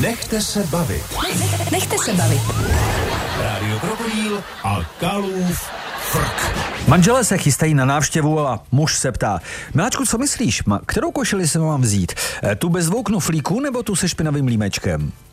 Nechte se bavit. Nechte se bavit. Rádio Krokodýl a Kalův frk. Manželé se chystají na návštěvu a muž se ptá: Miláčku, co myslíš? Kterou košili se mám vzít? Tu bez dvou knoflíků nebo tu se špinavým límečkem?